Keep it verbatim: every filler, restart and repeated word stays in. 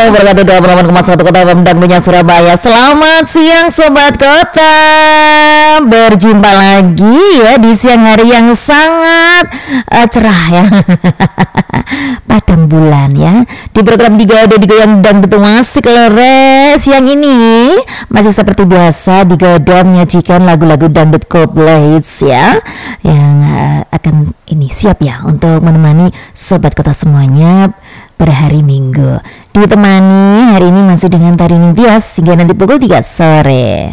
wabarakatuh. dua puluh delapan koma satu Kota F M dan punya Surabaya. Selamat siang Sobat Kota. Berjumpa lagi ya di siang hari yang sangat uh, cerah ya. Padang bulan ya. Di program Digado Digoyang dan Betul Masih Kelore. Siang ini masih seperti biasa Digado menyajikan lagu-lagu dangdut koplo hits ya, yang uh, akan ini siap ya untuk menemani Sobat Kota semuanya pada hari Minggu. Ditemani hari ini masih dengan Tari Ningtyas hingga nanti pukul tiga sore.